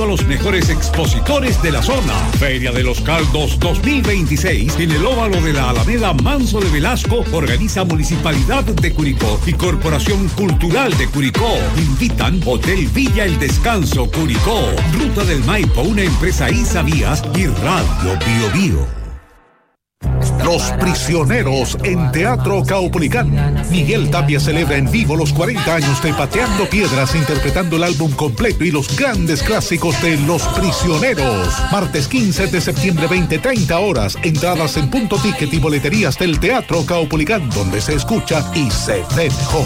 junto a los mejores expositores de la zona. Feria de los Caldos 2026 en el óvalo de la Alameda Manso de Velasco organiza Municipalidad de Curicó y Corporación Cultural de Curicó. Invitan Hotel Villa El Descanso Curicó, Ruta del Maipo, una empresa Isavías y Radio Bio Bio. Los Prisioneros en Teatro Caupolicán. Miguel Tapia celebra en vivo los 40 años de Pateando Piedras, interpretando el álbum completo y los grandes clásicos de Los Prisioneros. Martes 15 de septiembre, 20:30 horas. Entradas en Punto Ticket y boleterías del Teatro Caupolicán, donde se escucha y se ve mejor.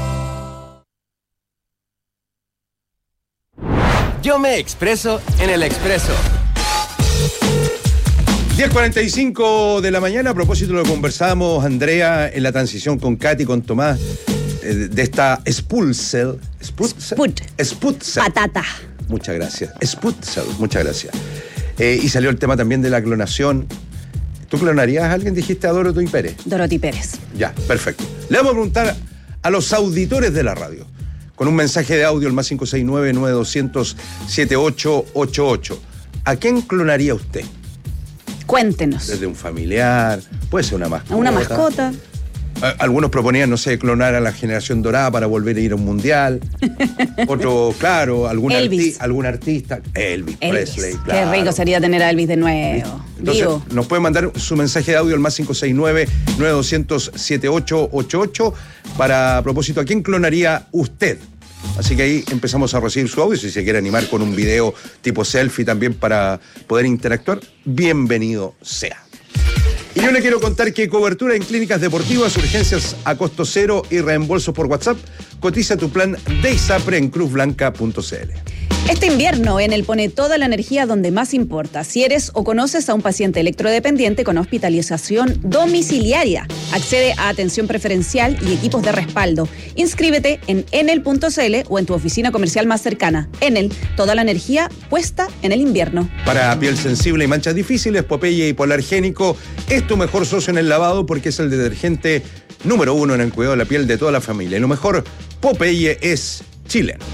Yo me expreso en el Expreso. 10:45 de la mañana. A propósito de lo que conversamos, Andrea, en la transición con Katy, con Tomás, de esta Sputzel. Patata. Muchas gracias. Sputzel, muchas gracias. Y salió el tema también de la clonación. ¿Tú clonarías a alguien? Dijiste a Dorothy Pérez. Dorothy Pérez. Ya, perfecto. Le vamos a preguntar a los auditores de la radio, con un mensaje de audio, el más 569-9200-7888. ¿A quién clonaría usted? Cuéntenos. Desde un familiar, puede ser una mascota. Una mascota. Algunos proponían, no sé, clonar a la generación dorada para volver a ir a un mundial. Otro, claro, algún artista. Elvis Presley, claro. Qué rico sería tener a Elvis de nuevo. Entonces, vivo. Nos puede mandar su mensaje de audio al más 569-9200-7888 para, a propósito, ¿a quién clonaría usted? Así que ahí empezamos a recibir su audio. Si se quiere animar con un video tipo selfie también para poder interactuar, bienvenido sea. Y yo le quiero contar que cobertura en clínicas deportivas, urgencias a costo cero y reembolso por WhatsApp. Cotiza tu plan de ISAPRE en cruzblanca.cl. Este invierno, Enel pone toda la energía donde más importa. Si eres o conoces a un paciente electrodependiente con hospitalización domiciliaria, accede a atención preferencial y equipos de respaldo. Inscríbete en enel.cl o en tu oficina comercial más cercana. Enel, toda la energía puesta en el invierno. Para piel sensible y manchas difíciles, Popeye Hipoalergénico es tu mejor socio en el lavado porque es el detergente número 1 en el cuidado de la piel de toda la familia. Y lo mejor, Popeye es chileno.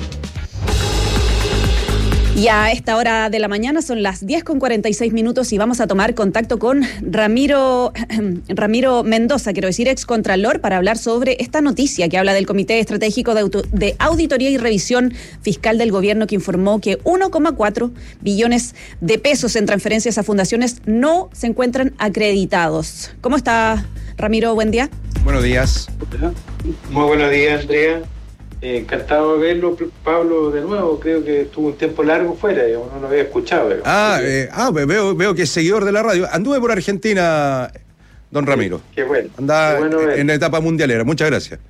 Y a esta hora de la mañana son las 10:46 y vamos a tomar contacto con Ramiro Mendoza, quiero decir, excontralor, para hablar sobre esta noticia que habla del Comité Estratégico de Auditoría y Revisión Fiscal del Gobierno, que informó que 1,4 billones de pesos en transferencias a fundaciones no se encuentran acreditados. ¿Cómo está, Ramiro? Buen día. Buenos días. Muy buenos días, Andrea. Encantado de verlo, Pablo, de nuevo. Creo que estuvo un tiempo largo fuera, no lo había escuchado. Veo que es seguidor de la radio. Anduve por Argentina, don Ramiro. Qué bueno. Andaba en la etapa mundialera. Muchas gracias.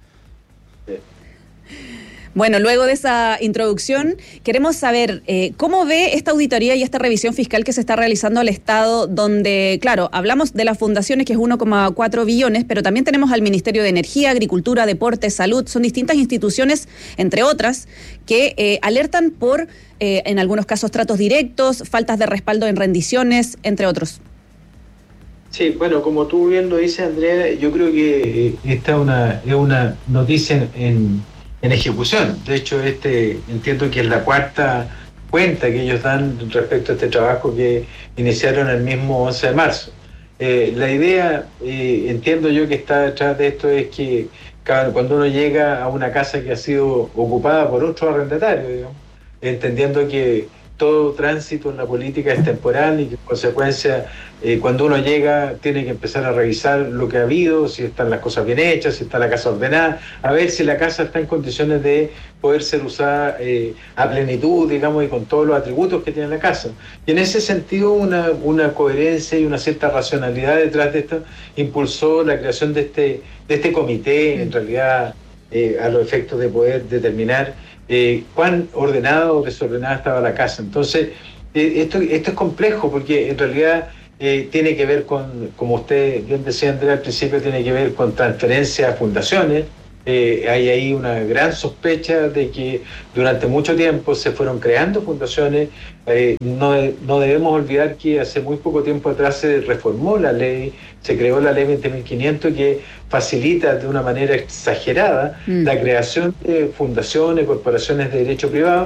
Bueno, luego de esa introducción, queremos saber cómo ve esta auditoría y esta revisión fiscal que se está realizando al Estado, donde, claro, hablamos de las fundaciones, que es 1,4 billones, pero también tenemos al Ministerio de Energía, Agricultura, Deporte, Salud. Son distintas instituciones, entre otras, que alertan por, en algunos casos, tratos directos, faltas de respaldo en rendiciones, entre otros. Sí, bueno, como tú bien lo dices, Andrea, yo creo que esta es una noticia en ejecución. De hecho, entiendo que es la cuarta cuenta que ellos dan respecto a este trabajo que iniciaron el mismo 11 de marzo. La idea, entiendo yo, que está detrás de esto es que cuando uno llega a una casa que ha sido ocupada por otro arrendatario, digamos, entendiendo que todo tránsito en la política es temporal y que en consecuencia cuando uno llega tiene que empezar a revisar lo que ha habido, si están las cosas bien hechas, si está la casa ordenada, a ver si la casa está en condiciones de poder ser usada a plenitud, digamos, y con todos los atributos que tiene la casa. Y en ese sentido una coherencia y una cierta racionalidad detrás de esto impulsó la creación de este comité, en realidad a los efectos de poder determinar cuán ordenada o desordenada estaba la casa. Entonces, esto es complejo porque en realidad tiene que ver con, como usted bien decía, Andrea, al principio, tiene que ver con transferencias a fundaciones. Hay ahí una gran sospecha de que durante mucho tiempo se fueron creando fundaciones. No debemos olvidar que hace muy poco tiempo atrás se reformó la ley, se creó la ley 20.500 que facilita de una manera exagerada la creación de fundaciones, corporaciones de derecho privado,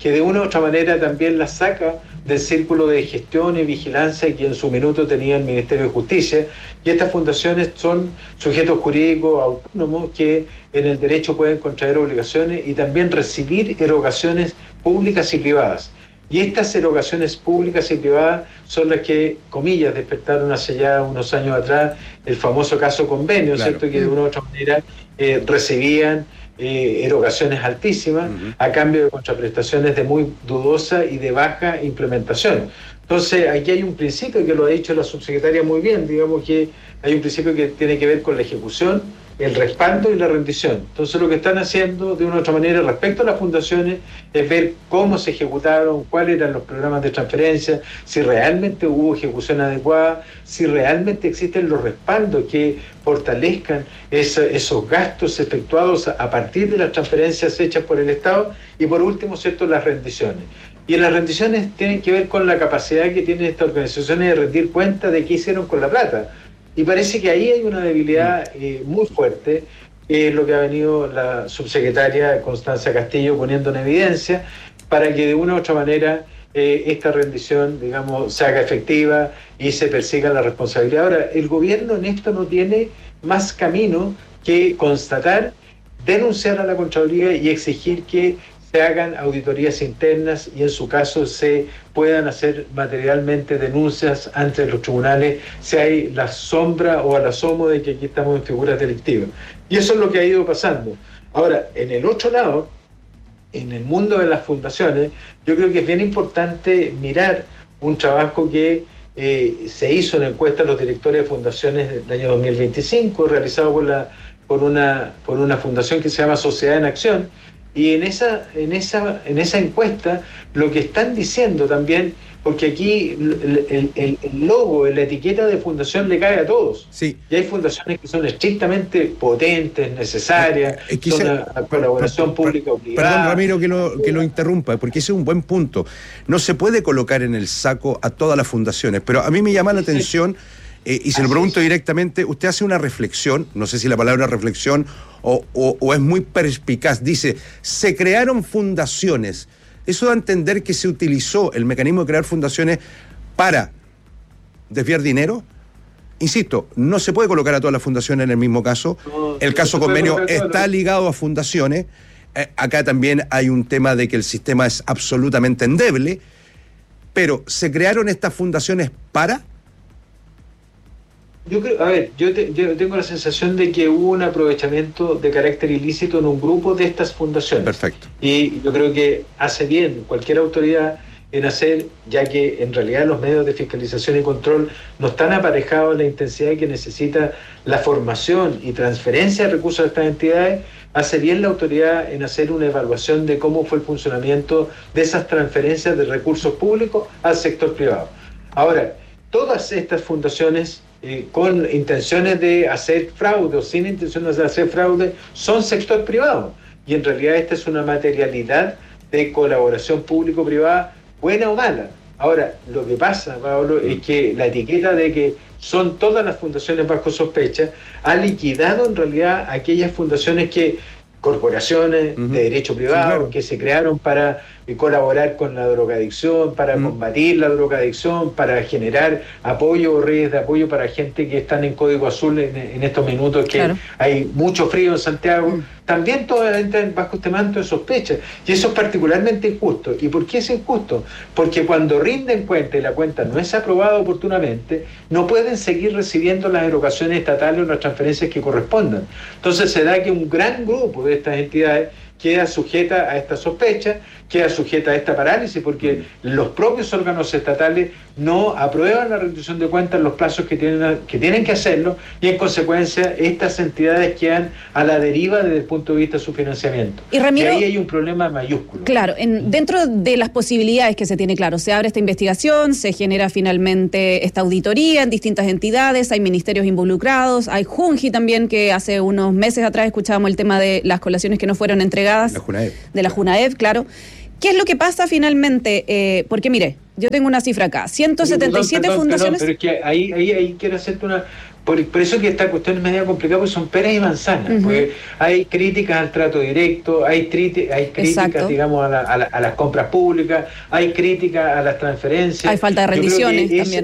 que de una u otra manera también las saca del círculo de gestión y vigilancia que en su minuto tenía el Ministerio de Justicia, y estas fundaciones son sujetos jurídicos autónomos que en el derecho pueden contraer obligaciones y también recibir erogaciones públicas y privadas. Y estas erogaciones públicas y privadas son las que, comillas, despertaron hace ya unos años atrás el famoso caso Convenio, claro, ¿cierto? Que de una u otra manera recibían erogaciones altísimas a cambio de contraprestaciones de muy dudosa y de baja implementación. Entonces, aquí hay un principio que lo ha dicho la subsecretaria muy bien, digamos que hay un principio que tiene que ver con la ejecución, el respaldo y la rendición. Entonces, lo que están haciendo de una u otra manera respecto a las fundaciones es ver cómo se ejecutaron, cuáles eran los programas de transferencia, si realmente hubo ejecución adecuada, si realmente existen los respaldos que fortalezcan esos gastos efectuados a partir de las transferencias hechas por el Estado, y por último, ¿cierto?, las rendiciones. Y las rendiciones tienen que ver con la capacidad que tienen estas organizaciones de rendir cuenta de qué hicieron con la plata. Y parece que ahí hay una debilidad muy fuerte, que es lo que ha venido la subsecretaria Constanza Castillo poniendo en evidencia, para que de una u otra manera esta rendición, digamos, se haga efectiva y se persiga la responsabilidad. Ahora, el gobierno en esto no tiene más camino que constatar, denunciar a la Contraloría y exigir que se hagan auditorías internas y en su caso se puedan hacer materialmente denuncias ante los tribunales si hay la sombra o al asomo de que aquí estamos en figuras delictivas. Y eso es lo que ha ido pasando. Ahora, en el otro lado, en el mundo de las fundaciones, yo creo que es bien importante mirar un trabajo que se hizo en encuesta a los directores de fundaciones del año 2025, realizado por una fundación que se llama Sociedad en Acción. Y en esa encuesta lo que están diciendo también, porque aquí el logo, la etiqueta de fundación le cae a todos. Sí. Y hay fundaciones que son estrictamente potentes, necesarias, son una colaboración pública o privada. Perdón, Ramiro, que lo interrumpa, porque ese es un buen punto. No se puede colocar en el saco a todas las fundaciones, pero a mí me llama la atención, y se lo pregunto directamente, usted hace una reflexión, no sé si la palabra reflexión o es muy perspicaz, dice, se crearon fundaciones. Eso da a entender que se utilizó el mecanismo de crear fundaciones para desviar dinero. Insisto, no se puede colocar a todas las fundaciones en el mismo caso. El caso Convenio está ligado a fundaciones. Acá también hay un tema de que el sistema es absolutamente endeble, pero ¿se crearon estas fundaciones para...? Yo creo, yo tengo la sensación de que hubo un aprovechamiento de carácter ilícito en un grupo de estas fundaciones. Perfecto. Y yo creo que hace bien cualquier autoridad en hacer, ya que en realidad los medios de fiscalización y control no están aparejados a la intensidad que necesita la formación y transferencia de recursos a estas entidades, hace bien la autoridad en hacer una evaluación de cómo fue el funcionamiento de esas transferencias de recursos públicos al sector privado. Ahora, todas estas fundaciones con intenciones de hacer fraude o sin intenciones de hacer fraude son sector privado, y en realidad esta es una materialidad de colaboración público-privada, buena o mala. Ahora, lo que pasa, Pablo, es que la etiqueta de que son todas las fundaciones bajo sospecha ha liquidado en realidad aquellas fundaciones corporaciones de derecho privado, sí, claro, que se crearon para colaborar con la drogadicción, para combatir la drogadicción, para generar apoyo o redes de apoyo para gente que están en código azul en estos minutos, que claro, hay mucho frío en Santiago. También todas entran bajo este manto de sospecha, y eso es particularmente injusto. ¿Y por qué es injusto? Porque cuando rinden cuenta y la cuenta no es aprobada oportunamente, no pueden seguir recibiendo las erogaciones estatales o las transferencias que correspondan. Entonces se da que un gran grupo de estas entidades queda sujeta a esta sospecha, queda sujeta a esta parálisis, porque los propios órganos estatales no aprueban la rendición de cuentas en los plazos que tienen que hacerlo, y en consecuencia estas entidades quedan a la deriva desde el punto de vista de su financiamiento. Y Ramiro, ahí hay un problema mayúsculo. Claro, dentro de las posibilidades que se tiene, claro, se abre esta investigación, se genera finalmente esta auditoría en distintas entidades, hay ministerios involucrados, hay Junji también, que hace unos meses atrás escuchábamos el tema de las colaciones que no fueron entregadas. De la Junaev, claro. ¿Qué es lo que pasa finalmente? Porque mire, yo tengo una cifra acá, 177 fundaciones... Pero es que ahí quiero hacerte Por eso que esta cuestión es medio complicada, porque son peras y manzanas, porque hay críticas al trato directo, hay críticas, digamos, a las compras públicas, hay críticas a las transferencias. Hay falta de rendiciones también.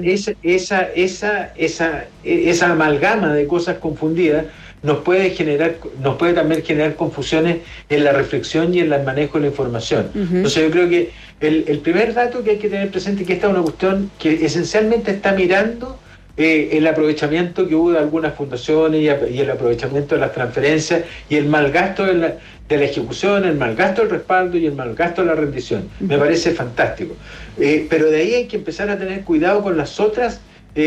Esa amalgama de cosas confundidas nos puede también generar confusiones en la reflexión y en el manejo de la información. Entonces yo creo que el primer dato que hay que tener presente es que esta es una cuestión que esencialmente está mirando el aprovechamiento que hubo de algunas fundaciones y el aprovechamiento de las transferencias y el malgasto de la ejecución, el malgasto del respaldo y el malgasto de la rendición. Me parece fantástico. Pero de ahí hay que empezar a tener cuidado con las otras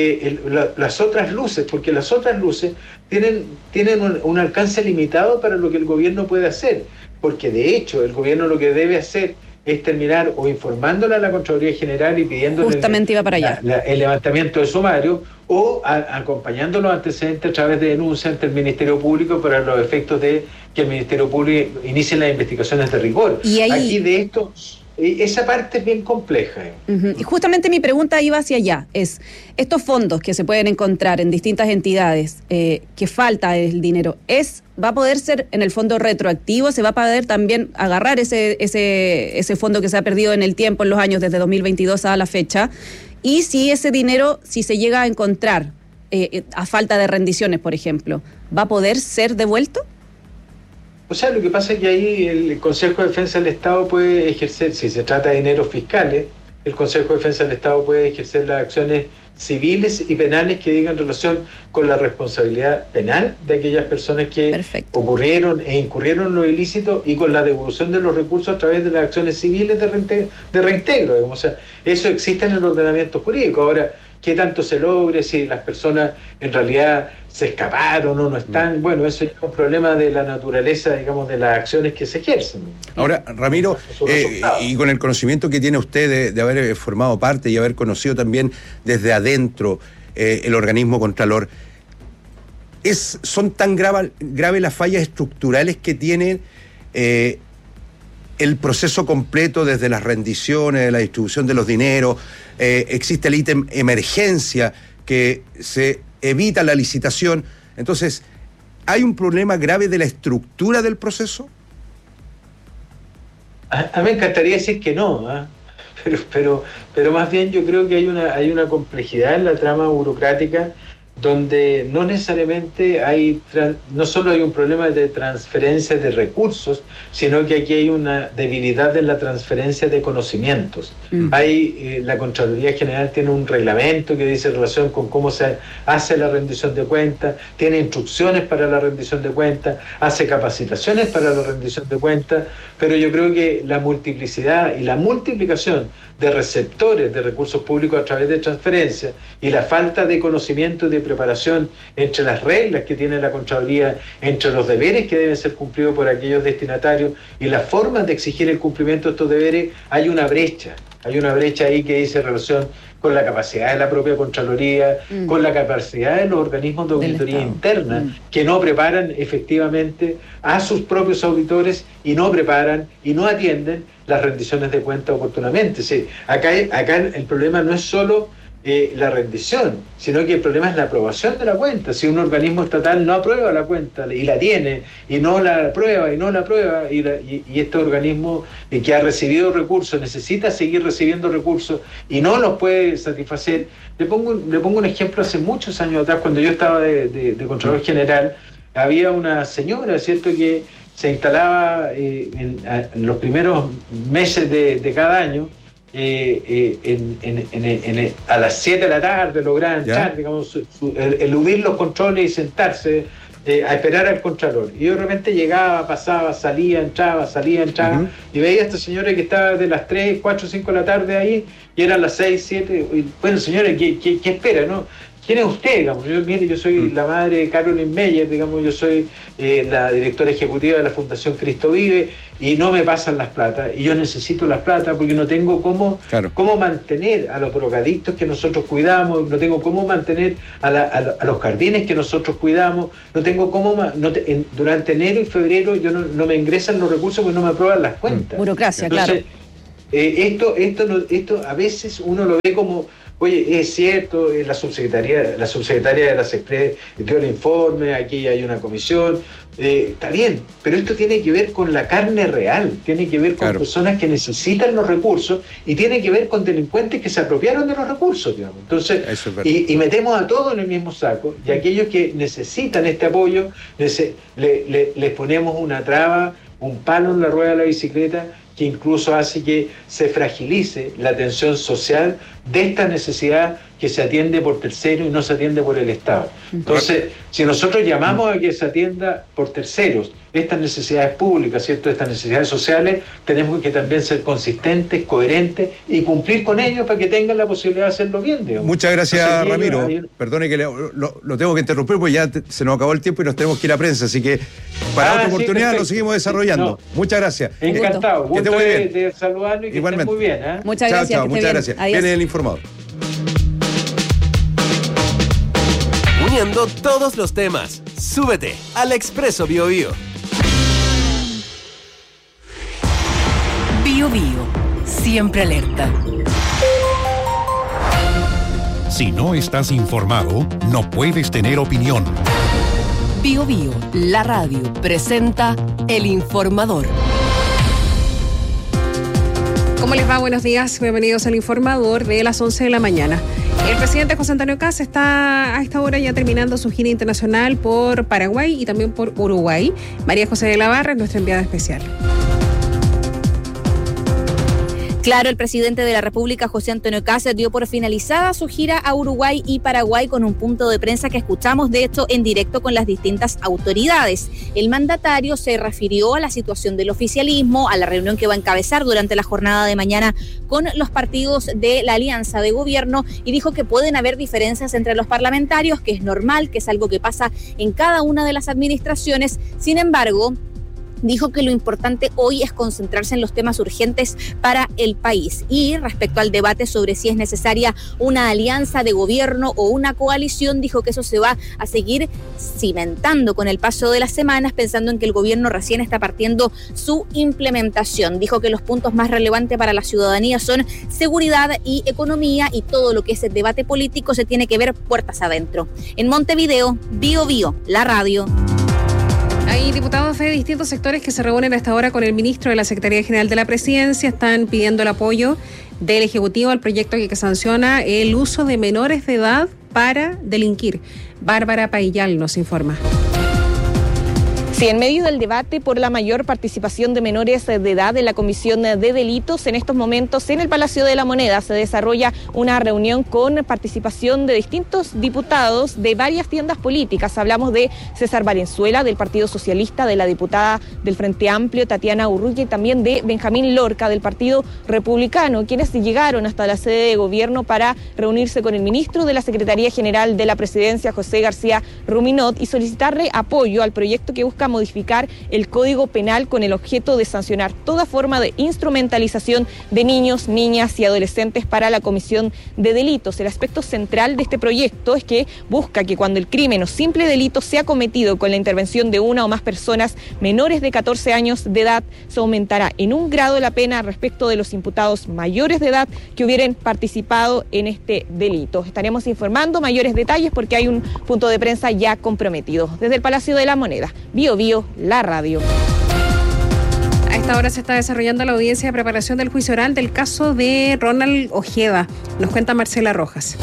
luces, porque las otras luces tienen un alcance limitado para lo que el gobierno puede hacer, porque de hecho el gobierno lo que debe hacer es terminar o informándole a la Contraloría General y pidiéndole justamente iba para allá. El levantamiento de sumario o acompañando los antecedentes a través de denuncias ante el Ministerio Público para los efectos de que el Ministerio Público inicie las investigaciones de rigor. Y ahí, aquí de esto, esa parte es bien compleja. Y justamente mi pregunta iba hacia allá, es estos fondos que se pueden encontrar en distintas entidades, que falta el dinero, ¿va a poder ser en el fondo retroactivo? ¿Se va a poder también agarrar ese fondo que se ha perdido en el tiempo, en los años desde 2022 a la fecha? Y si ese dinero, si se llega a encontrar a falta de rendiciones, por ejemplo, ¿va a poder ser devuelto? O sea, lo que pasa es que ahí el Consejo de Defensa del Estado puede ejercer, si se trata de dineros fiscales, el Consejo de Defensa del Estado puede ejercer las acciones civiles y penales que digan relación con la responsabilidad penal de aquellas personas que ocurrieron e incurrieron en lo ilícito y con la devolución de los recursos a través de las acciones civiles de reintegro. Digamos. O sea, eso existe en el ordenamiento jurídico. Ahora, ¿qué tanto se logre? Si las personas en realidad se escaparon o no están, bueno, eso es un problema de la naturaleza, digamos, de las acciones que se ejercen. Ahora, Ramiro, y con el conocimiento que tiene usted de haber formado parte y haber conocido también desde adentro el organismo Contralor, ¿son tan graves las fallas estructurales que tienen el proceso completo desde las rendiciones, la distribución de los dineros? Existe el ítem emergencia que se evita la licitación. Entonces, ¿hay un problema grave de la estructura del proceso? A mí me encantaría decir que no, pero más bien yo creo que hay una complejidad en la trama burocrática donde no necesariamente no solo hay un problema de transferencia de recursos, sino que aquí hay una debilidad en la transferencia de conocimientos. La Contraloría General tiene un reglamento que dice en relación con cómo se hace la rendición de cuentas, tiene instrucciones para la rendición de cuentas, hace capacitaciones para la rendición de cuentas, pero yo creo que la multiplicidad y la multiplicación de receptores de recursos públicos a través de transferencias y la falta de conocimiento y de preparación entre las reglas que tiene la Contraloría, entre los deberes que deben ser cumplidos por aquellos destinatarios y las formas de exigir el cumplimiento de estos deberes, hay una brecha ahí que dice relación con la capacidad de la propia Contraloría, con la capacidad de los organismos de auditoría interna, que no preparan efectivamente a sus propios auditores y no preparan y no atienden las rendiciones de cuentas oportunamente. Sí, acá el problema no es solo la rendición, sino que el problema es la aprobación de la cuenta. Si un organismo estatal no aprueba la cuenta y la tiene, y no la aprueba, y este organismo que ha recibido recursos necesita seguir recibiendo recursos y no los puede satisfacer. Le pongo un ejemplo. Hace muchos años atrás, cuando yo estaba de Contralor General, había una señora, ¿cierto?, que se instalaba en los primeros meses de cada año, a las 7 de la tarde lograba entrar, digamos, eludir los controles y sentarse a esperar al Contralor. Y yo de repente llegaba, pasaba, salía, entraba, y veía a esta señora que estaba de las 3, 4, 5 de la tarde ahí, y eran las 6, 7, y, bueno, señora, ¿qué espera, no? ¿Quién es usted? Digamos, yo soy la madre de Caroline Meyer, digamos, yo soy la directora ejecutiva de la Fundación Cristo Vive y no me pasan las platas y yo necesito las platas porque no tengo cómo mantener a los drogadictos que nosotros cuidamos, no tengo cómo mantener a los jardines que nosotros cuidamos, no tengo cómo, durante enero y febrero yo no me ingresan los recursos porque no me aprueban las cuentas. Burocracia, entonces, claro. Esto a veces uno lo ve como, oye, es cierto, la subsecretaria de la SECPRED dio el informe, aquí hay una comisión, está bien, pero esto tiene que ver con la carne real, tiene que ver con personas que necesitan los recursos y tiene que ver con delincuentes que se apropiaron de los recursos, digamos. Entonces, y metemos a todos en el mismo saco, y aquellos que necesitan este apoyo, les ponemos una traba, un palo en la rueda de la bicicleta, que incluso hace que se fragilice la atención social de esta necesidad que se atiende por terceros y no se atiende por el Estado. Entonces, si nosotros llamamos a que se atienda por terceros estas necesidades públicas, ¿cierto?, estas necesidades sociales, tenemos que también ser consistentes, coherentes y cumplir con ellos para que tengan la posibilidad de hacerlo bien, digamos. Muchas gracias, Ramiro. Perdone que lo tengo que interrumpir porque ya se nos acabó el tiempo y nos tenemos que ir a prensa, así que para otra oportunidad lo seguimos desarrollando. Muchas gracias. Encantado. Gusto de saludarlo y que estén muy bien. Muchas gracias. Chao, muchas gracias. Viene el informador. Uniendo todos los temas. Súbete al Expreso Bio Bio. Bio Bio, siempre alerta. Si no estás informado, no puedes tener opinión. Bio Bio, la radio, presenta El Informador. ¿Cómo les va? Buenos días, bienvenidos al Informador de las 11 de la mañana. El presidente José Antonio Kast está a esta hora ya terminando su gira internacional por Paraguay y también por Uruguay. María José de la Barra es nuestra enviada especial. Claro, el presidente de la República, José Antonio Kast, dio por finalizada su gira a Uruguay y Paraguay con un punto de prensa que escuchamos, de hecho, en directo con las distintas autoridades. El mandatario se refirió a la situación del oficialismo, a la reunión que va a encabezar durante la jornada de mañana con los partidos de la alianza de gobierno y dijo que pueden haber diferencias entre los parlamentarios, que es normal, que es algo que pasa en cada una de las administraciones. Sin embargo, dijo que lo importante hoy es concentrarse en los temas urgentes para el país. Y respecto al debate sobre si es necesaria una alianza de gobierno o una coalición, dijo que eso se va a seguir cimentando con el paso de las semanas, pensando en que el gobierno recién está partiendo su implementación. Dijo que los puntos más relevantes para la ciudadanía son seguridad y economía, y todo lo que es el debate político se tiene que ver puertas adentro. En Montevideo, Bio Bio, la radio. Hay diputados de distintos sectores que se reúnen a esta hora con el ministro de la Secretaría General de la Presidencia. Están pidiendo el apoyo del Ejecutivo al proyecto que sanciona el uso de menores de edad para delinquir. Bárbara Paillal nos informa. Sí, en medio del debate por la mayor participación de menores de edad en la Comisión de Delitos, en estos momentos en el Palacio de la Moneda se desarrolla una reunión con participación de distintos diputados de varias tiendas políticas. Hablamos de César Valenzuela, del Partido Socialista, de la diputada del Frente Amplio, Tatiana Urrutia, y también de Benjamín Lorca, del Partido Republicano, quienes llegaron hasta la sede de gobierno para reunirse con el ministro de la Secretaría General de la Presidencia, José García Ruminot, y solicitarle apoyo al proyecto que busca modificar el Código Penal con el objeto de sancionar toda forma de instrumentalización de niños, niñas y adolescentes para la comisión de delitos. El aspecto central de este proyecto es que busca que cuando el crimen o simple delito sea cometido con la intervención de una o más personas menores de 14 años de edad, se aumentará en 1 grado la pena respecto de los imputados mayores de edad que hubieran participado en este delito. Estaremos informando mayores detalles porque hay un punto de prensa ya comprometido. Desde el Palacio de la Moneda, Bio Bio, la radio. A esta hora se está desarrollando la audiencia de preparación del juicio oral del caso de Ronald Ojeda. Nos cuenta Marcela Rojas.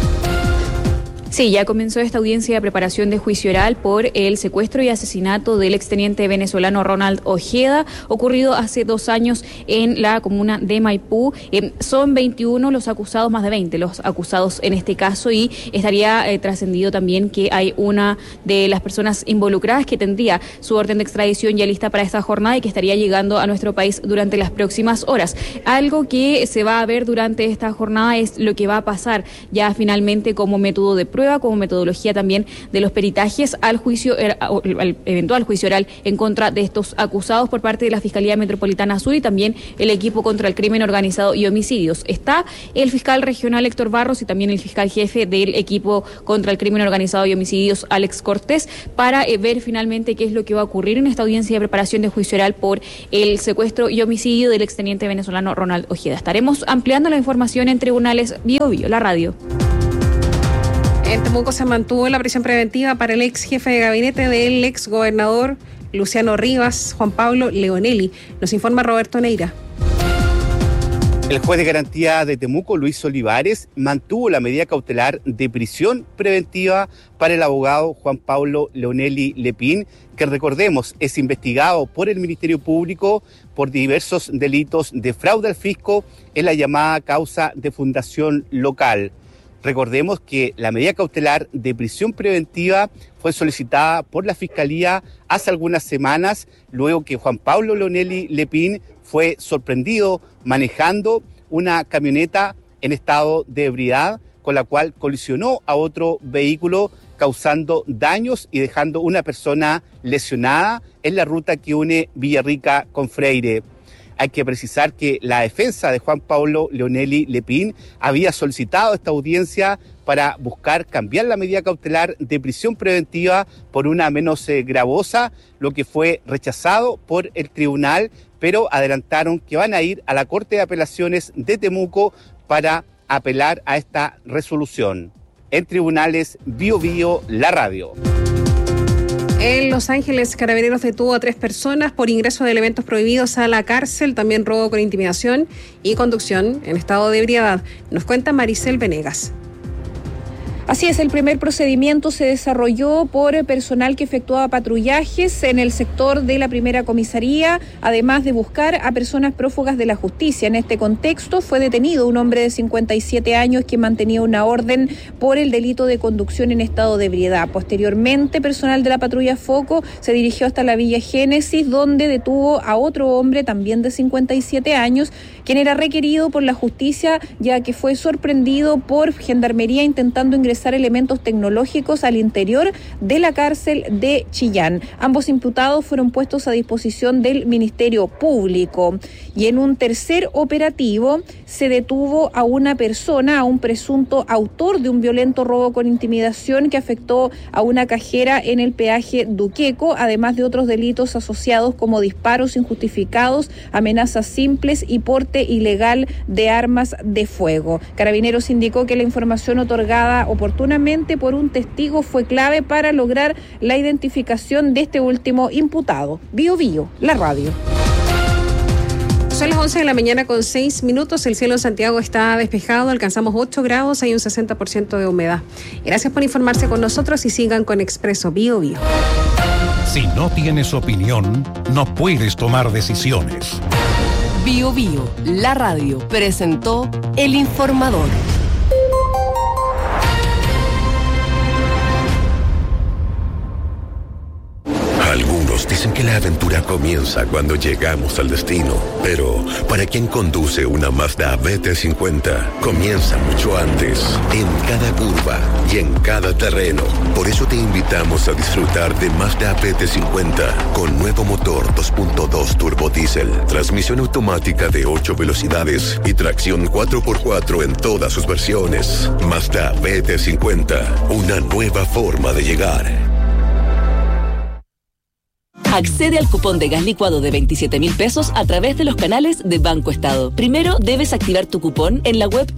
Sí, ya comenzó esta audiencia de preparación de juicio oral por el secuestro y asesinato del exteniente venezolano Ronald Ojeda, ocurrido hace 2 años en la comuna de Maipú. Son 21 los acusados, más de 20 los acusados en este caso, y estaría trascendido también que hay una de las personas involucradas que tendría su orden de extradición ya lista para esta jornada y que estaría llegando a nuestro país durante las próximas horas. Algo que se va a ver durante esta jornada es lo que va a pasar ya finalmente como método de prueba prueba como metodología también de los peritajes al eventual juicio oral en contra de estos acusados por parte de la Fiscalía Metropolitana Sur y también el equipo contra el crimen organizado y homicidios. Está el fiscal regional Héctor Barros y también el fiscal jefe del equipo contra el crimen organizado y homicidios, Alex Cortés, para ver finalmente qué es lo que va a ocurrir en esta audiencia de preparación de juicio oral por el secuestro y homicidio del exteniente venezolano Ronald Ojeda. Estaremos ampliando la información en Tribunales Bio Bio, la radio. En Temuco se mantuvo la prisión preventiva para el ex jefe de gabinete del ex gobernador Luciano Rivas, Juan Pablo Leonelli. Nos informa Roberto Neira. El juez de garantía de Temuco, Luis Olivares, mantuvo la medida cautelar de prisión preventiva para el abogado Juan Pablo Leonelli Lepín, que recordemos es investigado por el Ministerio Público por diversos delitos de fraude al fisco en la llamada causa de fundación local. Recordemos que la medida cautelar de prisión preventiva fue solicitada por la Fiscalía hace algunas semanas, luego que Juan Pablo Leonelli Lepín fue sorprendido manejando una camioneta en estado de ebriedad, con la cual colisionó a otro vehículo, causando daños y dejando una persona lesionada en la ruta que une Villarrica con Freire. Hay que precisar que la defensa de Juan Pablo Leonelli Lepín había solicitado esta audiencia para buscar cambiar la medida cautelar de prisión preventiva por una menos gravosa, lo que fue rechazado por el tribunal, pero adelantaron que van a ir a la Corte de Apelaciones de Temuco para apelar a esta resolución. En Tribunales Bio Bio, la radio. En Los Ángeles, Carabineros detuvo a 3 personas por ingreso de elementos prohibidos a la cárcel, también robo con intimidación y conducción en estado de ebriedad. Nos cuenta Maricel Venegas. Así es, el primer procedimiento se desarrolló por personal que efectuaba patrullajes en el sector de la primera comisaría, además de buscar a personas prófugas de la justicia. En este contexto fue detenido un hombre de 57 años que mantenía una orden por el delito de conducción en estado de ebriedad. Posteriormente, personal de la patrulla Foco se dirigió hasta la Villa Génesis, donde detuvo a otro hombre también de 57 años, quien era requerido por la justicia, ya que fue sorprendido por Gendarmería intentando ingresar elementos tecnológicos al interior de la cárcel de Chillán. Ambos imputados fueron puestos a disposición del Ministerio Público. Y en un tercer operativo se detuvo a una persona, a un presunto autor de un violento robo con intimidación que afectó a una cajera en el peaje Duqueco, además de otros delitos asociados como disparos injustificados, amenazas simples y porte ilegal de armas de fuego. Carabineros indicó que la información otorgada oportunamente por un testigo fue clave para lograr la identificación de este último imputado. Bio Bio, la radio. Son las 11 de la mañana con 6 minutos. El cielo en Santiago está despejado, alcanzamos 8 grados, hay un 60% de humedad. Gracias por informarse con nosotros y sigan con Expreso Bio Bio. Si no tienes opinión, no puedes tomar decisiones. Bio Bio, la radio, presentó El Informador. Algunos dicen que la aventura comienza cuando llegamos al destino, pero para quien conduce una Mazda BT50, comienza mucho antes, en cada curva y en cada terreno. Por eso te invitamos a disfrutar de Mazda BT50 con nuevo motor 2.2 turbo diésel, transmisión automática de 8 velocidades y tracción 4x4 en todas sus versiones. Mazda BT50, una nueva forma de llegar. Accede al cupón de gas licuado de 27.000 pesos a través de los canales de Banco Estado. Primero debes activar tu cupón en la web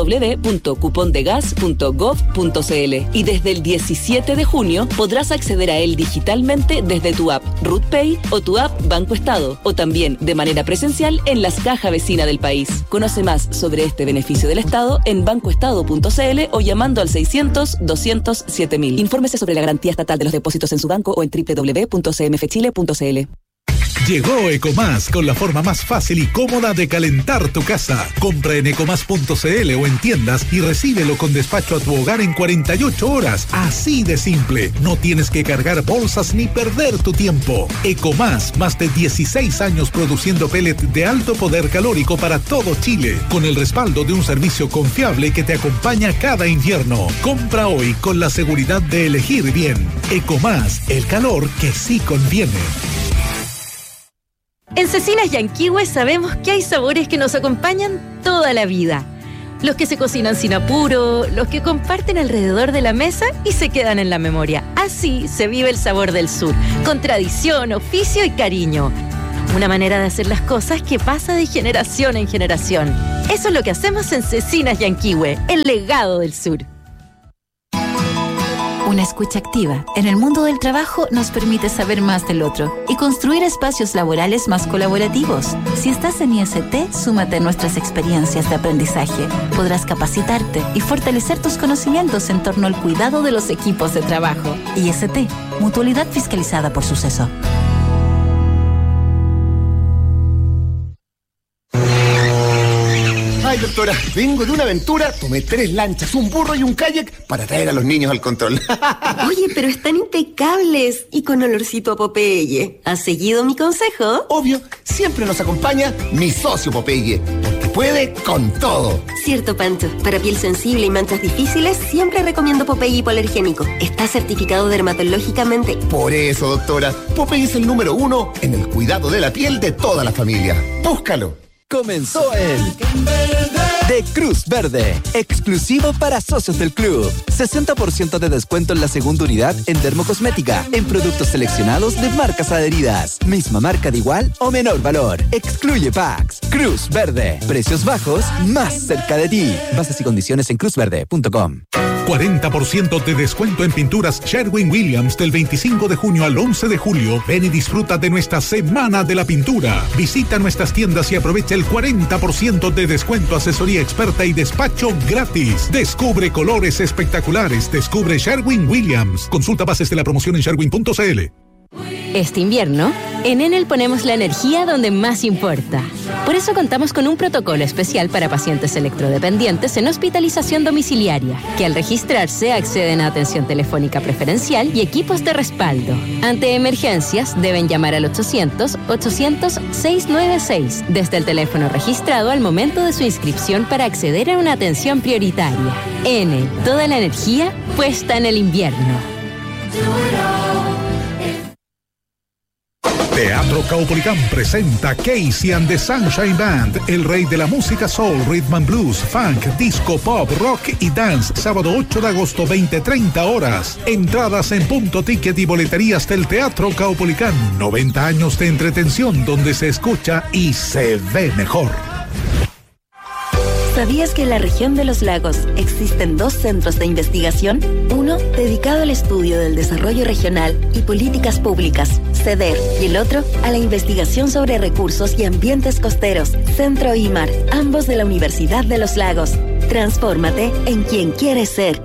www.cupondegas.gov.cl y desde el 17 de junio podrás acceder a él digitalmente desde tu app RutPay o tu app Banco Estado, o también de manera presencial en las cajas vecinas del país. Conoce más sobre este beneficio del Estado en bancoestado.cl o llamando al 600-200-7000. Infórmese sobre la garantía estatal de los depósitos en su banco o en www.cmfchile.cl. Llegó Ecomás con la forma más fácil y cómoda de calentar tu casa. Compra en ecomás.cl o en tiendas y recíbelo con despacho a tu hogar en 48 horas. Así de simple. No tienes que cargar bolsas ni perder tu tiempo. Ecomás, más de 16 años produciendo pellet de alto poder calórico para todo Chile, con el respaldo de un servicio confiable que te acompaña cada invierno. Compra hoy con la seguridad de elegir bien. Ecomás, el calor que sí conviene. En Cecinas Yanquihue sabemos que hay sabores que nos acompañan toda la vida. Los que se cocinan sin apuro, los que comparten alrededor de la mesa y se quedan en la memoria. Así se vive el sabor del sur, con tradición, oficio y cariño. Una manera de hacer las cosas que pasa de generación en generación. Eso es lo que hacemos en Cecinas Yanquihue, el legado del sur. Una escucha activa en el mundo del trabajo nos permite saber más del otro y construir espacios laborales más colaborativos. Si estás en IST, súmate a nuestras experiencias de aprendizaje. Podrás capacitarte y fortalecer tus conocimientos en torno al cuidado de los equipos de trabajo. IST, Mutualidad fiscalizada por Suceso. Ay, doctora, vengo de una aventura, tomé 3 lanchas, un burro y un kayak para traer a los niños al control. Oye, pero están impecables y con olorcito a Popeye. ¿Has seguido mi consejo? Obvio, siempre nos acompaña mi socio Popeye, porque puede con todo. Cierto, Pancho. Para piel sensible y manchas difíciles, siempre recomiendo Popeye hipoalergénico. Está certificado dermatológicamente. Por eso, doctora, Popeye es el número 1 en el cuidado de la piel de toda la familia. Búscalo. Comenzó el de Cruz Verde, exclusivo para socios del club. 60% de descuento en la segunda unidad en dermocosmética, en productos seleccionados de marcas adheridas. Misma marca de igual o menor valor. Excluye packs. Cruz Verde, precios bajos, más cerca de ti. Bases y condiciones en cruzverde.com. 40% de descuento en pinturas Sherwin-Williams del 25 de junio al 11 de julio. Ven y disfruta de nuestra Semana de la Pintura. Visita nuestras tiendas y aprovecha el 40% de descuento, asesoría experta y despacho gratis. Descubre colores espectaculares. Descubre Sherwin-Williams. Consulta bases de la promoción en sherwin.cl. Este invierno, en Enel ponemos la energía donde más importa. Por eso contamos con un protocolo especial para pacientes electrodependientes en hospitalización domiciliaria, que al registrarse acceden a atención telefónica preferencial y equipos de respaldo. Ante emergencias, deben llamar al 800-800-696 desde el teléfono registrado al momento de su inscripción para acceder a una atención prioritaria. Enel, toda la energía puesta en el invierno. Teatro Caupolicán presenta Casey and the Sunshine Band, el rey de la música soul, rhythm and blues, funk, disco, pop, rock y dance, sábado 8 de agosto, 20:30 horas. Entradas en Punto Ticket y boleterías del Teatro Caupolicán. 90 años de entretención donde se escucha y se ve mejor. ¿Sabías que en la región de los lagos existen 2 centros de investigación? Uno dedicado al estudio del desarrollo regional y políticas públicas, CEDER, y el otro a la investigación sobre recursos y ambientes costeros, Centro IMAR, ambos de la Universidad de los Lagos. Transfórmate en quien quieres ser.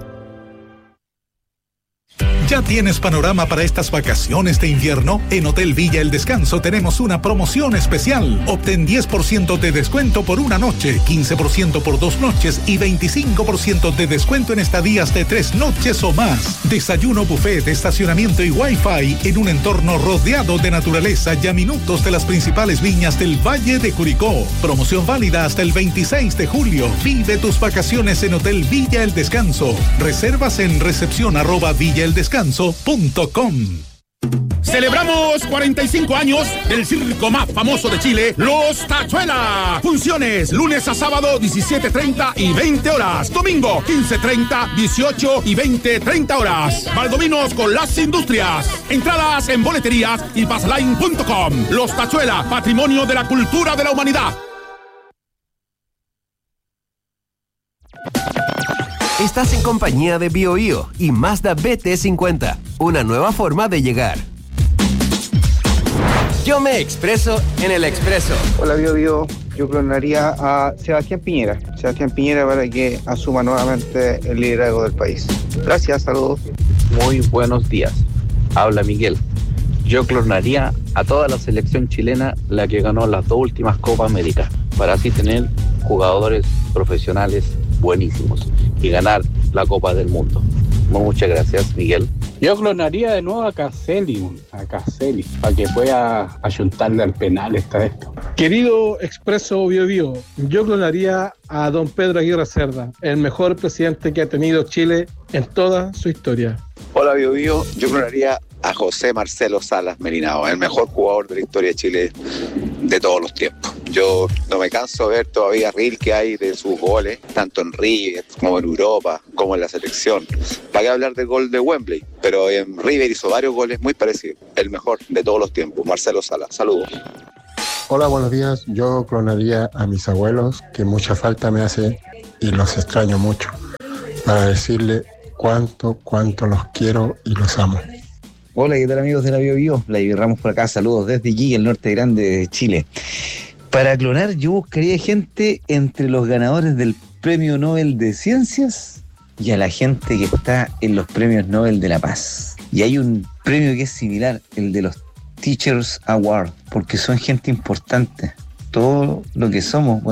¿Ya tienes panorama para estas vacaciones de invierno? En Hotel Villa El Descanso tenemos una promoción especial. Obtén 10% de descuento por una noche, 15% por 2 noches y 25% de descuento en estadías de 3 noches o más. Desayuno, buffet, estacionamiento y Wi-Fi en un entorno rodeado de naturaleza y a minutos de las principales viñas del Valle de Curicó. Promoción válida hasta el 26 de julio. Vive tus vacaciones en Hotel Villa El Descanso. Reservas en recepción@villaeldescanso.com. Celebramos 45 años del circo más famoso de Chile, Los Tachuela. Funciones lunes a sábado 17:30 y 20 horas. Domingo 15:30, 18 y 20:30 horas. Valdominos con las industrias. Entradas en boleterías y passline.com. Los Tachuela, patrimonio de la cultura de la humanidad. Estás en compañía de BioBio y Mazda BT50, una nueva forma de llegar. Yo me expreso en el expreso. Hola BioBio, yo clonaría a Sebastián Piñera para que asuma nuevamente el liderazgo del país. Gracias, saludos. Muy buenos días, habla Miguel. Yo clonaría a toda la selección chilena, la que ganó las 2 últimas Copas América, para así tener jugadores profesionales buenísimos y ganar la Copa del Mundo. Muchas gracias, Miguel. Yo clonaría de nuevo a Caselli, para que pueda ayuntarle al penal esta vez. Querido Expreso Bio Bio, yo clonaría a don Pedro Aguirre Cerda, el mejor presidente que ha tenido Chile en toda su historia. Hola Bio Bio, yo clonaría a José Marcelo Salas Melinao, el mejor jugador de la historia de Chile de todos los tiempos. Yo no me canso de ver todavía reel que hay de sus goles, tanto en River como en Europa, como en la selección. ¿Para qué hablar del gol de Wembley? Pero en River hizo varios goles muy parecidos. El mejor de todos los tiempos, Marcelo Salas. Saludos. Hola, buenos días. Yo clonaría a mis abuelos, que mucha falta me hace y los extraño mucho, para decirle cuánto los quiero y los amo. Hola, ¿qué tal amigos de la Bio Bio? La Ramos por acá, saludos desde Iquique, el norte grande de Chile. Para clonar yo buscaría gente entre los ganadores del Premio Nobel de Ciencias y a la gente que está en los Premios Nobel de la Paz. Y hay un premio que es similar, el de los Teachers Award, porque son gente importante. Todo lo que somos, bueno,